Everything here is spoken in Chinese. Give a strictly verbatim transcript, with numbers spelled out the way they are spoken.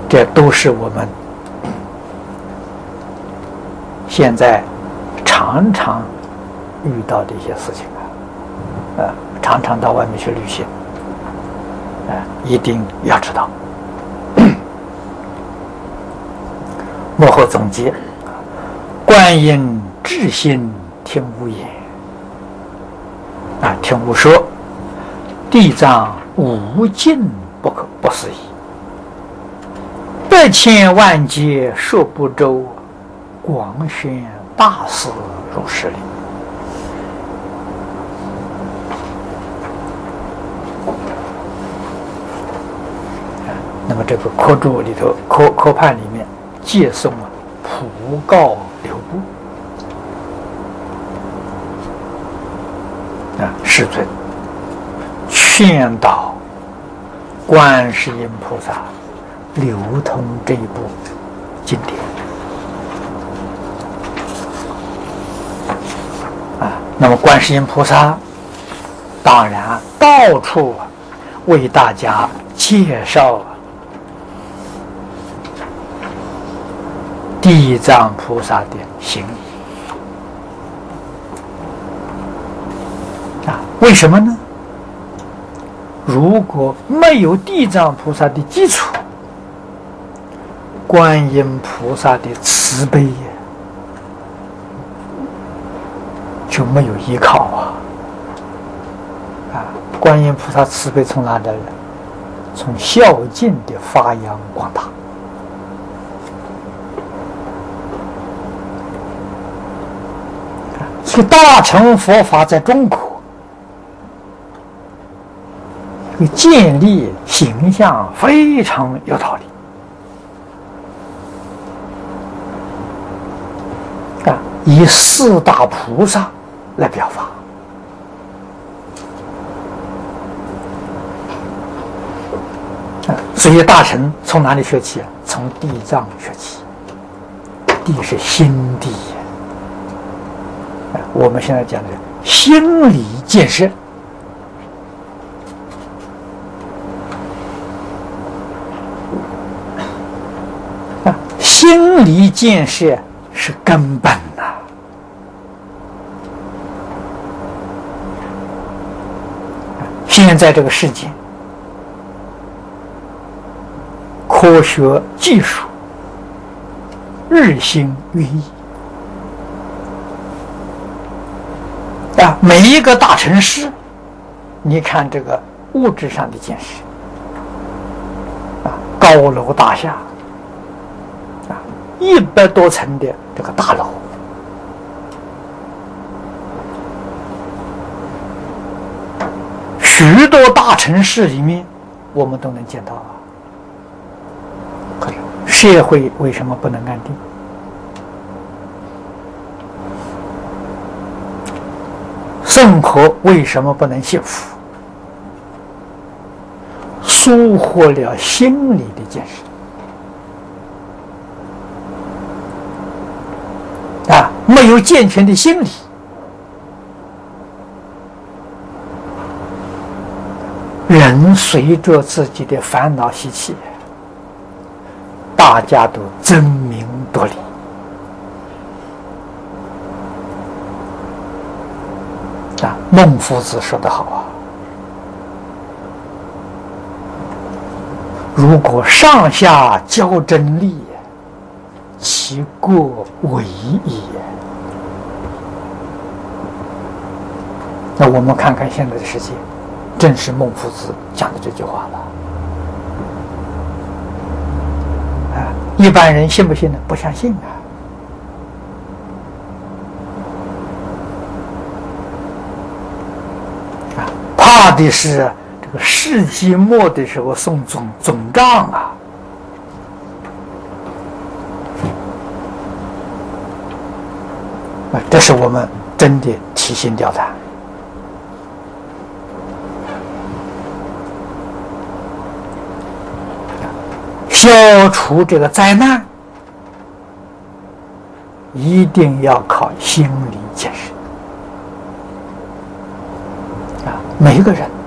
这都是我们现在常常遇到的一些事情啊，呃，常常到外面去旅行，啊、呃，一定要知道。幕后总结：观音至心听无言，啊，听无说，地藏无尽不可不思议，百千万劫说不周，广宣大事如是理。那么这个科注里头，科科判里面借诵了普告流布啊，世尊劝导观世音菩萨流通这一部经典啊。那么观世音菩萨当然到处为大家介绍地藏菩萨的行仪啊，为什么呢？如果没有地藏菩萨的基础，观音菩萨的慈悲就没有依靠啊！啊，观音菩萨慈悲从哪里来？从孝敬的发扬光大。所以大乘佛法在中国建立形象非常有道理啊，以四大菩萨来表法啊，所以大乘从哪里学起？从地藏学起，地是心地。我们现在讲的心理建设啊，心理建设是根本呐、啊。现在这个世界，科学技术日新月异。啊，每一个大城市，你看这个物质上的建设，啊，高楼大厦，啊，一百多层的这个大楼，许多大城市里面，我们都能见到啊。可是社会为什么不能安定？生活为什么不能幸福？疏忽了心理的建设啊，没有健全的心理，人随着自己的烦恼习气，大家都争名夺利。啊，孟夫子说得好啊，如果上下交争利，其过为矣。那我们看看现在的世界，正是孟夫子讲的这句话了。啊，一般人信不信呢？不相信啊。怕的是这个世纪末的时候送总总账啊！啊，这是我们真的提心吊胆。消除这个灾难，一定要靠心理建设。每一个人